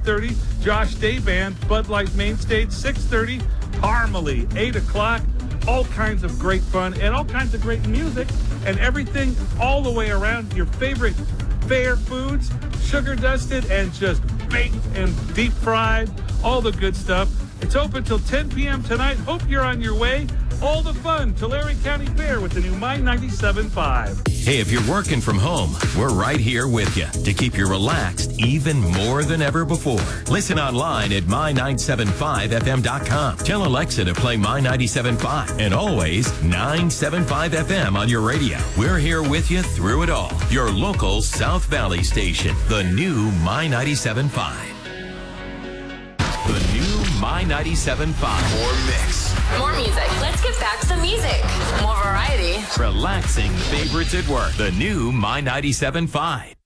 5:30. Josh Day Band, Bud Light Main Stage, 6:30. Parmalee, 8 o'clock. All kinds of great fun and all kinds of great music and everything all the way around. Your favorite fair foods, sugar dusted and just baked and deep fried. All the good stuff. It's open till 10 p.m. tonight. Hope you're on your way. All the fun, Tulare County Fair with the new My 97.5. Hey, if you're working from home, we're right here with you to keep you relaxed even more than ever before. Listen online at my975fm.com. Tell Alexa to play My 97.5 and always 975 FM on your radio. We're here with you through it all. Your local South Valley station, the new My 97.5. The new My 97.5. More mix. More music. Let's get back to the music. More variety. Relaxing favorites at work. The new My 97.5.